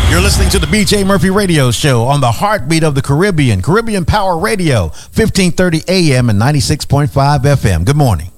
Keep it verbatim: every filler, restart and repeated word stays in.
You're listening to the B J Murphy Radio Show on the heartbeat of the Caribbean, Caribbean Power Radio, fifteen thirty A M and ninety-six point five F M. Good morning.